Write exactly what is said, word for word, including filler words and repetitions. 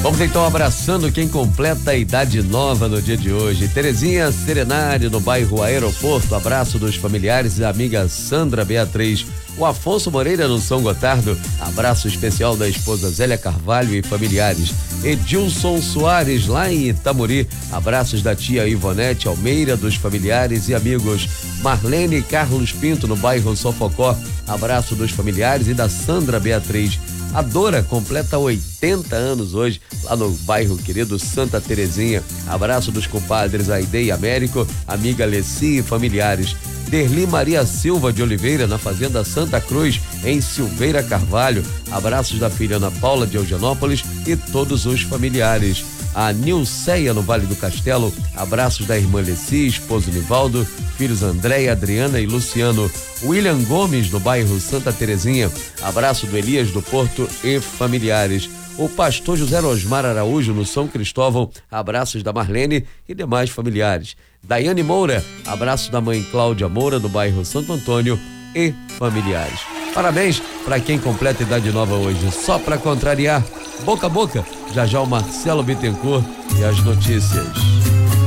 Vamos então abraçando quem completa a idade nova no dia de hoje. Terezinha Serenário, no bairro Aeroporto. Abraço dos familiares e amiga Sandra Beatriz. O Afonso Moreira, no São Gotardo. Abraço especial da esposa Zélia Carvalho e familiares. Edilson Soares, lá em Itamuri. Abraços da tia Ivonete Almeida, dos familiares e amigos. Marlene Carlos Pinto, no bairro Sofocó. Abraço dos familiares e da Sandra Beatriz. A Dora completa oitenta anos hoje, lá no bairro querido Santa Terezinha. Abraço dos compadres Aide e Américo, amiga Leci e familiares. Derli Maria Silva de Oliveira, na Fazenda Santa Cruz, em Silveira Carvalho. Abraços da filha Ana Paula de Eugenópolis e todos os familiares. A Nilceia, no Vale do Castelo. Abraços da irmã Leci, esposo Nivaldo, filhos Andréia, Adriana e Luciano. William Gomes, no bairro Santa Terezinha. Abraço do Elias do Porto e familiares. O pastor José Osmar Araújo, no São Cristóvão. Abraços da Marlene e demais familiares. Daiane Moura, abraço da mãe Cláudia Moura, do bairro Santo Antônio e familiares. Parabéns para quem completa a idade nova hoje. Só para contrariar, boca a boca, já já o Marcelo Bittencourt e as notícias.